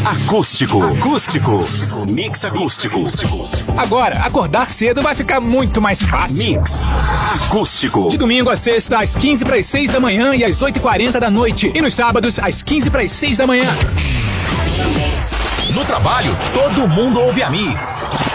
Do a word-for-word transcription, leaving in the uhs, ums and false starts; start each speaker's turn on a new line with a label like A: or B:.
A: Acústico. Acústico. Mix acústico.
B: Agora, acordar cedo vai ficar muito mais fácil.
A: Mix acústico.
B: De domingo a sexta, às quinze para as seis da manhã e às oito e quarenta da noite. E nos sábados, às quinze para as seis da manhã.
C: No trabalho, todo mundo ouve a Mix.